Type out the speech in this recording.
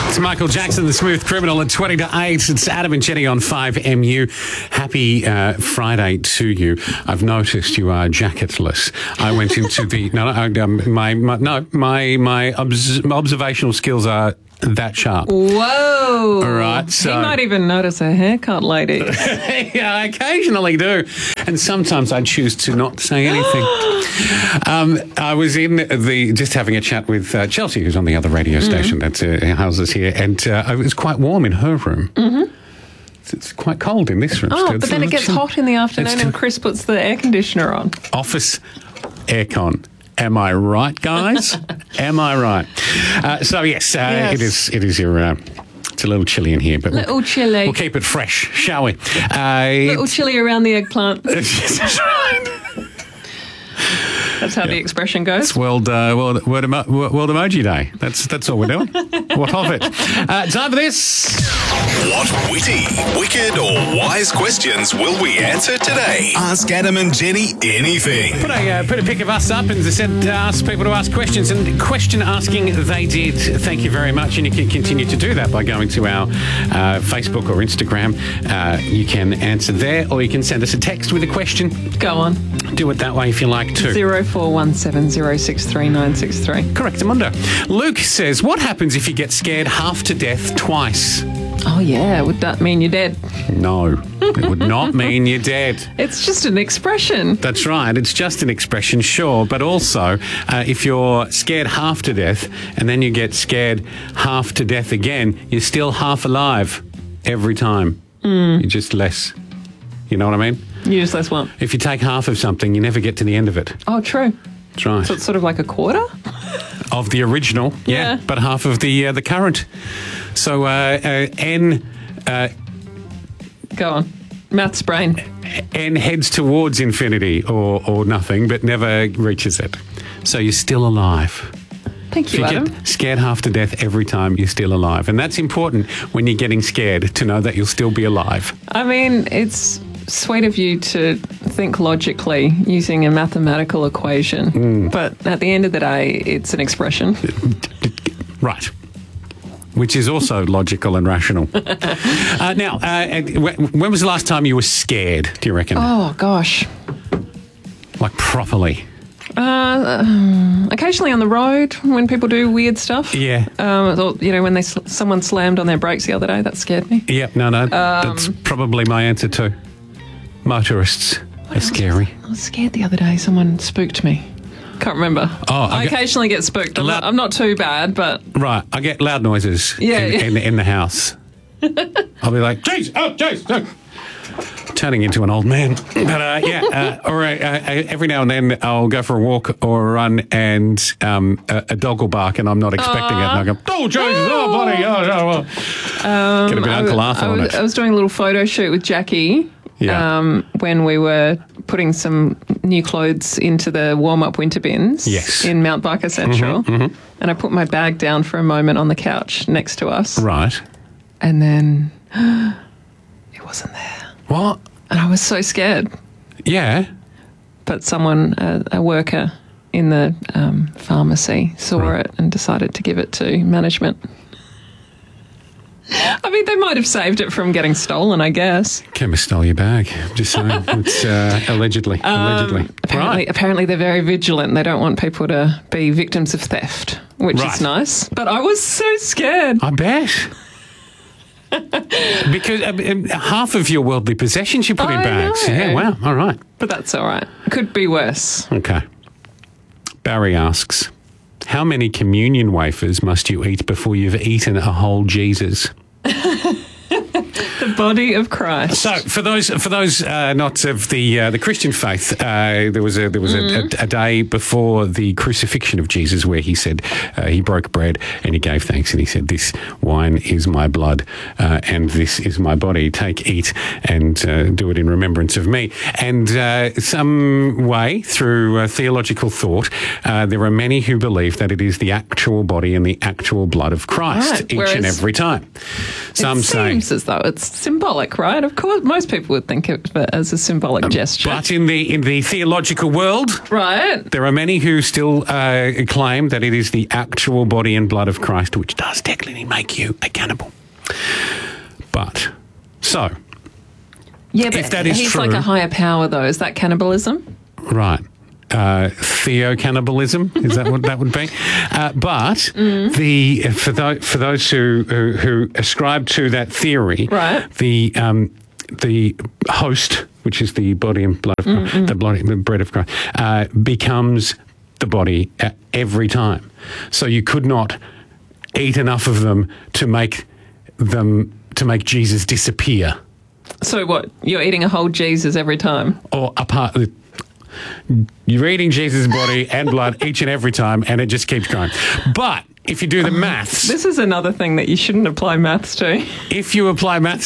It's Michael Jackson, the Smooth Criminal, at 20 to 8. It's Adam and Jenny on 5MU. Happy Friday to you. I've noticed you are jacketless. I went into the... my observational skills are that sharp. Whoa. All right. So, he might even notice a haircut, lady. Yeah, I occasionally do. And sometimes I choose to not say anything. I was just having a chat with Chelsea, who's on the other radio station that houses here, and it was quite warm in her room. Mm-hmm. It's quite cold in this room. Oh, but then it gets hot in the afternoon and Chris puts the air conditioner on. Office aircon. Am I right, guys? Am I right? Yes. It is your... it's a little chilly in here, but chilly. We'll keep it fresh, shall we? Little chilly around the eggplant. That's right. That's how the expression goes. It's World Emoji Day. That's all we're doing. What of it? Time for this. What witty, wicked or wise questions will we answer today? Ask Adam and Jenny anything. Put a pic of us up and ask people to ask questions. And question asking they did. Thank you very much. And you can continue to do that by going to our Facebook or Instagram. You can answer there, or you can send us a text with a question. Go on. Do it that way if you like to. 0417063963. Correct, Amundo. Luke says, what happens if you get scared half to death twice? Oh, yeah. Would that mean you're dead? No, it would not mean you're dead. It's just an expression. That's right. It's just an expression, sure. But also, if you're scared half to death and then you get scared half to death again, you're still half alive every time. You're just less. You know what I mean? You just less what? If you take half of something, you never get to the end of it. Oh, true. That's right. So it's sort of like a quarter? Of the original, yeah. But half of the current. So N... Go on. Maths brain. N heads towards infinity or nothing, but never reaches it. So you're still alive. Thank you, Adam. If you get scared half to death every time, you're still alive. And that's important when you're getting scared, to know that you'll still be alive. I mean, it's sweet of you to think logically using a mathematical equation. But at the end of the day, it's an expression. Right. Which is also logical and rational. Now, when was the last time you were scared, do you reckon? Oh, gosh. Like properly? Occasionally on the road when people do weird stuff. Yeah. When someone slammed on their brakes the other day, that scared me. Yep, no, that's probably my answer too. Motorists are scary. I was scared the other day. Someone spooked me. Can't remember. I occasionally get spooked. I'm not too bad, but... Right, I get loud noises in the house. I'll be like, jeez, no. Turning into an old man. But every now and then I'll go for a walk or a run and a dog will bark and I'm not expecting it. And I go, oh, Jesus, oh, buddy. Get a bit Uncle Arthur on it. I was doing a little photo shoot with Jackie when we were putting some new clothes into the warm-up winter bins in Mount Barker Central. Mm-hmm. And I put my bag down for a moment on the couch next to us. Right. And then it wasn't there. What? And I was so scared. Yeah. But someone, a worker in the pharmacy, saw it and decided to give it to management. I mean, they might have saved it from getting stolen, I guess. Chemist stole your bag. I'm just saying. It's allegedly. Apparently they're very vigilant. They don't want people to be victims of theft, which is nice. But I was so scared. I bet. Because half of your worldly possessions you put in bags. Know. Yeah, wow, all right. But that's all right. Could be worse. Okay. Barry asks, how many communion wafers must you eat before you've eaten a whole Jesus? The body of Christ. So, for those not of the Christian faith, there was a day before the crucifixion of Jesus where he said he broke bread and he gave thanks and he said, "This wine is my blood, and this is my body. Take, eat, and do it in remembrance of me." And some way through theological thought, there are many who believe that it is the actual body and the actual blood of Christ each and every time. Some say seems as though it's symbolic, right? Of course, most people would think of it as a symbolic gesture. But in the theological world, right, there are many who still claim that it is the actual body and blood of Christ, which does technically make you a cannibal. But, so... Yeah, but if that is he's true, like a higher power, though. Is that cannibalism? Right. Theo-cannibalism, is that what that would be? For those who ascribe to that theory, right. the host, which is the body and blood of Christ, the bread of Christ, becomes the body every time. So you could not eat enough of them to make Jesus disappear. So what? You're eating a whole Jesus every time? Or a part... You're eating Jesus' body and blood each and every time, and it just keeps going. But if you do the maths... This is another thing that you shouldn't apply maths to. If you apply maths